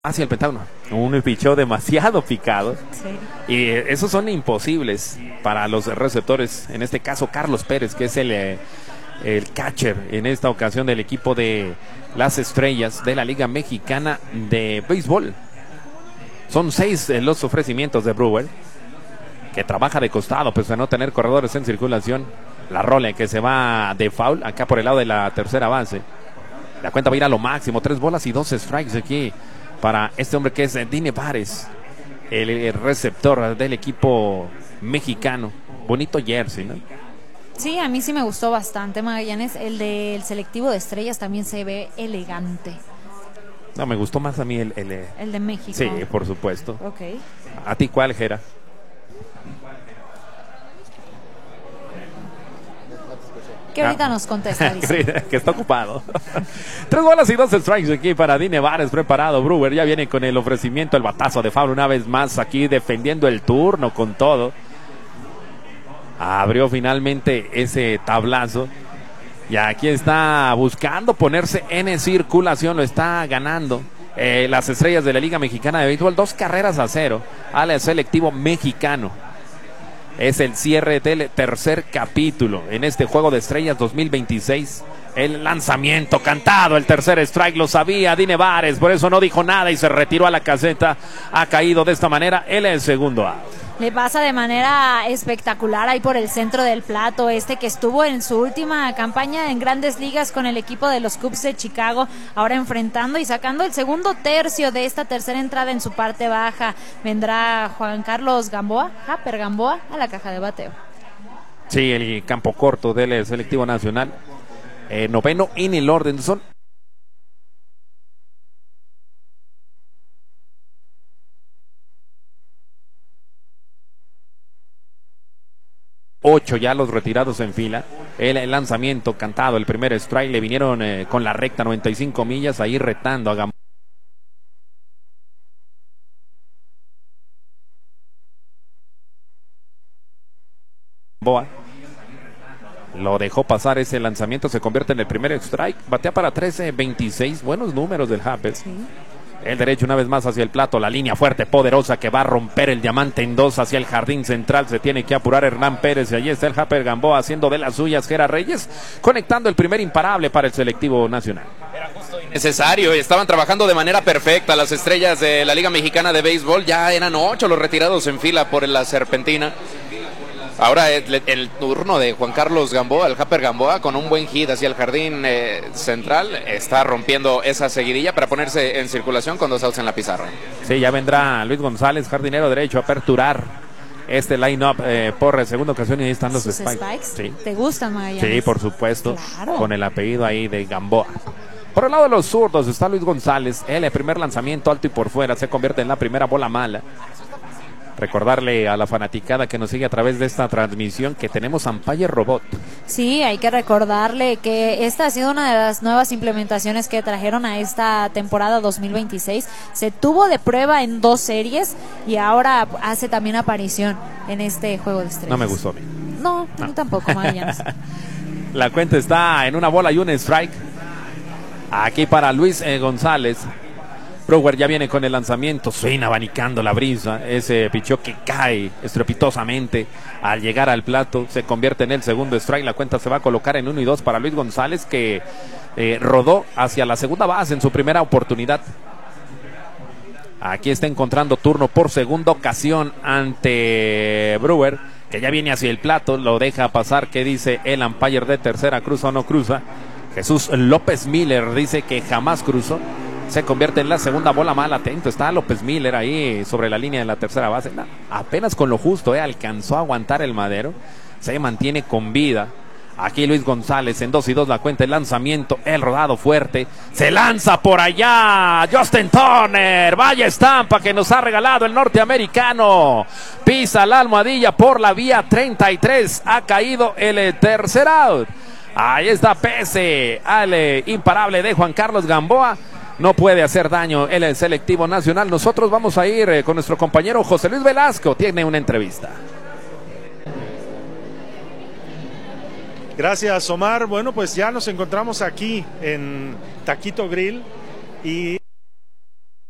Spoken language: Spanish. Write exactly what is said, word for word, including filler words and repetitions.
hacia el Pentágono. Un pichó demasiado picado. Sí. Y esos son imposibles para los receptores. En este caso, Carlos Pérez, que es el, el catcher en esta ocasión del equipo de las Estrellas de la Liga Mexicana de Béisbol. Son seis los ofrecimientos de Brewer, que trabaja de costado, pese a no tener corredores en circulación. La rola que se va de foul acá por el lado de la tercera base. La cuenta va a ir a lo máximo. Tres bolas y dos strikes aquí para este hombre que es Dine Vares, el, el receptor del equipo mexicano. Bonito jersey, ¿no? Sí, a mí sí me gustó bastante, Magallanes. El del selectivo de Estrellas también se ve elegante. No, me gustó más a mí el... El, el de México. Sí, por supuesto. Ok. ¿A ti cuál, Jera? Que ahorita ah. nos contesta, dice. Que está ocupado. Tres bolas y dos strikes aquí para Dine Vares, preparado. Brewer ya viene con el ofrecimiento, el batazo de foul una vez más aquí defendiendo el turno con todo. Abrió finalmente ese tablazo. Y aquí está buscando ponerse en circulación, lo está ganando. Eh, las Estrellas de la Liga Mexicana de Béisbol, dos carreras a cero al selectivo mexicano. Es el cierre del tercer capítulo en este Juego de Estrellas dos mil veintiséis. El lanzamiento cantado, el tercer strike, lo sabía Dine Vares, por eso no dijo nada y se retiró a la caseta. Ha caído de esta manera él el segundo out. Le pasa de manera espectacular ahí por el centro del plato, este que estuvo en su última campaña en Grandes Ligas con el equipo de los Cubs de Chicago, ahora enfrentando y sacando el segundo tercio de esta tercera entrada en su parte baja. Vendrá Juan Carlos Gamboa, Japper Gamboa, a la caja de bateo. Sí, el campo corto del selectivo nacional, eh, noveno en el orden, son ocho ya los retirados en fila. El, el lanzamiento cantado, el primer strike, le vinieron eh, con la recta noventa y cinco millas, ahí retando a Gamboa. Lo dejó pasar ese lanzamiento, se convierte en el primer strike, batea para trece veintiséis, buenos números del Japper. Sí. El derecho una vez más hacia el plato, la línea fuerte, poderosa que va a romper el diamante en dos hacia el jardín central. Se tiene que apurar Hernán Pérez y allí está el Japper Gamboa haciendo de las suyas. Gera Reyes conectando el primer imparable para el selectivo nacional. Era justo innecesario y estaban trabajando de manera perfecta las Estrellas de la Liga Mexicana de Béisbol. Ya eran ocho los retirados en fila por la Serpentina. Ahora el, el turno de Juan Carlos Gamboa, el Japper Gamboa, con un buen hit hacia el jardín eh, central, está rompiendo esa seguidilla para ponerse en circulación con dos outs en la pizarra. Sí, ya vendrá Luis González, jardinero derecho, a aperturar este line-up eh, por segunda ocasión y ahí están los spikes. spikes. Sí. ¿Te gustan, Magallanes? Sí, por supuesto, claro. Con el apellido ahí de Gamboa. Por el lado de los zurdos está Luis González, el primer lanzamiento alto y por fuera, se convierte en la primera bola mala. Recordarle a la fanaticada que nos sigue a través de esta transmisión que tenemos Umpire Robot. Sí, hay que recordarle que esta ha sido una de las nuevas implementaciones que trajeron a esta temporada dos mil veintiséis. Se tuvo de prueba en dos series y ahora hace también aparición en este Juego de Estrellas. No me gustó a mí. No, no. a mí tampoco, Magallanes. La cuenta está en una bola y un strike. Aquí para Luis eh, González. Brewer ya viene con el lanzamiento, suena abanicando la brisa, ese pichó que cae estrepitosamente al llegar al plato, se convierte en el segundo strike, la cuenta se va a colocar en uno y dos para Luis González, que eh, rodó hacia la segunda base en su primera oportunidad. Aquí está encontrando turno por segunda ocasión ante Brewer, que ya viene hacia el plato, lo deja pasar. ¿Qué dice el umpire de tercera? ¿Cruza o no cruza? Jesús López Miller dice que jamás cruzó. Se convierte en la segunda bola mala. Atento está López Miller ahí sobre la línea de la tercera base. No, apenas con lo justo, eh, alcanzó a aguantar el madero. Se mantiene con vida. Aquí Luis González en dos y dos la cuenta. El lanzamiento, el rodado fuerte. Se lanza por allá Justin Turner. Vaya estampa que nos ha regalado el norteamericano. Pisa la almohadilla por la vía treinta y tres. Ha caído el tercer out. Ahí está, pese al eh, imparable de Juan Carlos Gamboa. No puede hacer daño el selectivo nacional. Nosotros vamos a ir eh, con nuestro compañero José Luis Velasco. Tiene una entrevista. Gracias, Omar. Bueno, pues ya nos encontramos aquí en Taquito Grill y